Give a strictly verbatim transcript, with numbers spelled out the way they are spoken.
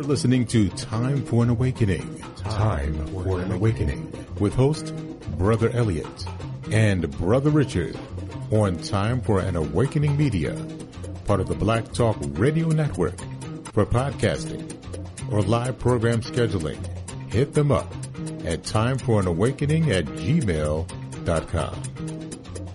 are listening to Time for an Awakening. Time for an Awakening with host Brother Elliot and Brother Richard on Time for an Awakening Media, part of the Black Talk Radio Network. For podcasting or live program scheduling, hit them up at timeforanawakening at gmail dot com.